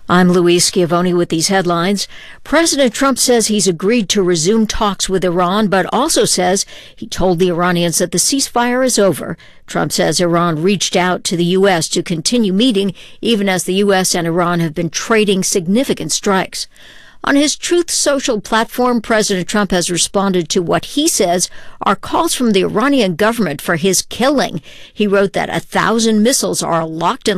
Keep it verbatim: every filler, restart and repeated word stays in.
I'm Louise Schiavone with these headlines. President Trump says he's agreed to resume talks with Iran, but also says he told the Iranians that the ceasefire is over. Trump says Iran reached out to the U S to continue meeting, even as the U S and Iran have been trading significant strikes. On his Truth Social platform, President Trump has responded to what he says are calls from the Iranian government for his killing. He wrote that a thousand missiles are locked in